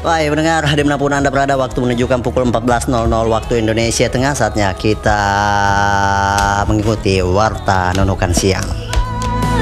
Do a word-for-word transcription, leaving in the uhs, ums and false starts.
Baik pendengar, dimanapun Anda berada, waktu menunjukkan pukul empat belas nol nol waktu Indonesia Tengah. Saatnya kita mengikuti Warta Nunukan Siang.